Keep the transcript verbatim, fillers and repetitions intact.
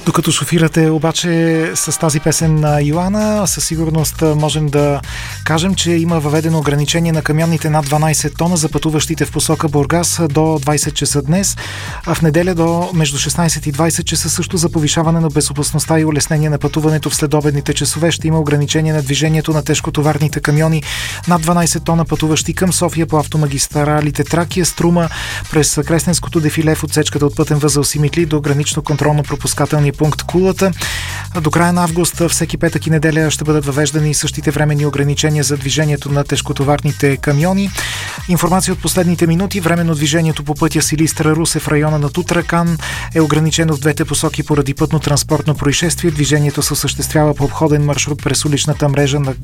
Докато шофирате обаче с тази песен на Йоана, със сигурност можем да кажем, че има въведено ограничение на камионите над дванайсет тона за пътуващите в посока Бургас до двайсет часа днес, а в неделя до между шестнайсет и двайсет часа също за повишаване на безопасността и улеснение на пътуването в следобедните часове ще има ограничение на движението на тежкотоварните камиони над дванайсет тона, пътуващи към София по автомагистралите Тракия, Струма, през Кресненското дефиле в отсечката от пътен възел Симитли до гранично контролно-пропускателния пункт Кулата. До края на август всеки петък и неделя ще бъдат въвеждани същите временни ограничения за движението на тежкотоварните камиони. Информация от последните минути. Временно движението по пътя Силистра-Русе в района на Тутракан е ограничено в двете посоки поради пътно-транспортно происшествие. Движението се осъществява по обходен маршрут през уличната мрежа на